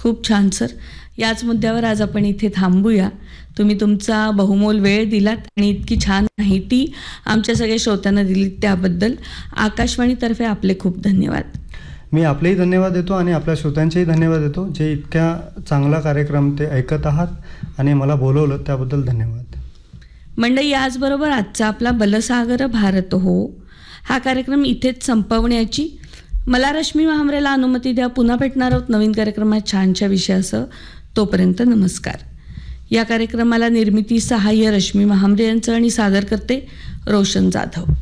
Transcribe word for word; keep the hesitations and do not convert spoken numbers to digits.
खूप छान सर. याच मुद्द्यावर आज आपण इथे थांबूया. तुम्ही तुमचा बहुमोल वेळ दिलात आणि इतकी छान माहिती आमच्या सगळ्या श्रोत्यांना दिलीत त्याबद्दल आकाशवाणीतर्फे आपले खूप धन्यवाद. मी आपलेही धन्यवाद देतो आणि आपल्या श्रोत्यांचेही धन्यवाद देतो, जे इतक्या चांगला कार्यक्रम ते ऐकत आहात आणि मला बोलवलं त्याबद्दल धन्यवाद. मंडळी, याचबरोबर आजचा आपला बलसागर भारत हो हा कार्यक्रम इथेच संपवण्याची मला रश्मी महामरेला अनुमती द्या. पुन्हा भेटणार आहोत नवीन कार्यक्रमात छानशा विषयासह. तोपर्यंत नमस्कार. या कार्यक्रमाला निर्मिती सहाय्य रश्मी महामरे यांचं आणि सादर करते रोशन जाधव.